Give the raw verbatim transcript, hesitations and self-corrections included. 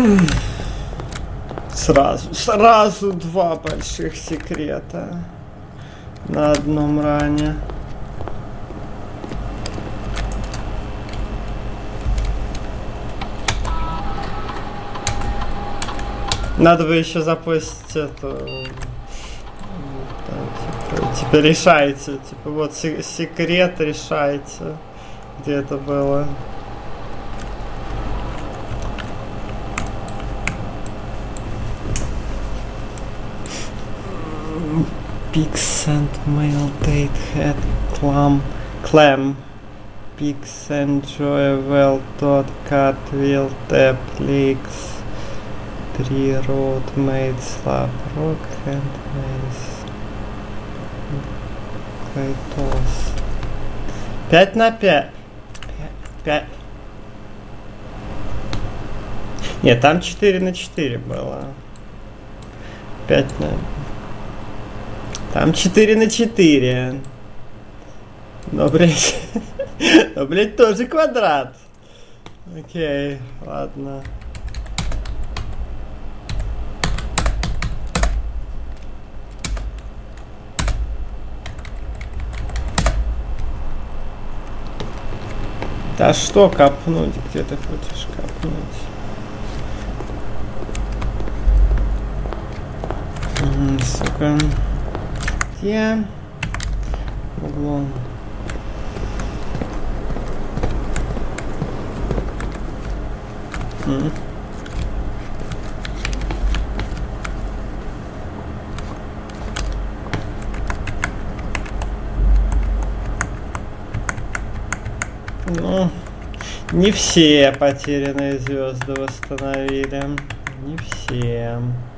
Сразу, сразу два больших секрета на одном ране. Надо бы еще запустить эту... Да, типа, типа решайте. Типа вот секрет решайте. Где это было? Pigs and male date head clam clam. Pigs enjoy well dot cat will tap leaks. Three road made slap rock and maze. Кайтос. Пять на пять. Пять. Нет, там четыре на четыре было. Пять на... Там четыре на четыре. Но, блядь... Но, блядь, тоже квадрат. Окей, ладно. Да что копнуть? Где ты хочешь копнуть? М-м, сука. Где? Углом. М-м. Ну, не все потерянные звезды восстановили. Не все.